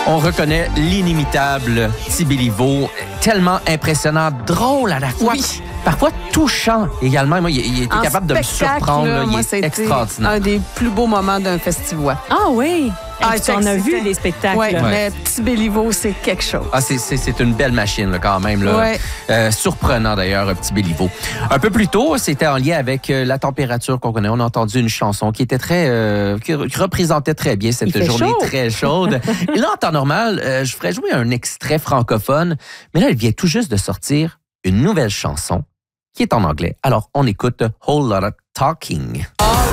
On reconnaît l'inimitable Petit Béliveau, tellement impressionnant, drôle à la fois. Oui. Parfois touchant également. Moi, il était En capable de me spectacle, surprendre. là, Là, moi, il est c'était extraordinaire. un des plus beaux moments d'un festival. Ah oui? Ah, On a vu des spectacles. Oui, là. mais Petit Béliveau, c'est quelque chose. Ah, c'est une belle machine là, quand même. Là. Ouais. Surprenant d'ailleurs, Petit Béliveau. Un peu plus tôt, c'était en lien avec la température qu'on connaît. On a entendu une chanson qui était qui représentait très bien cette journée très chaude. Et là, en temps normal, je ferais jouer un extrait francophone, mais là, elle vient tout juste de sortir une nouvelle chanson qui est en anglais. Alors, on écoute Whole Lotta Talking.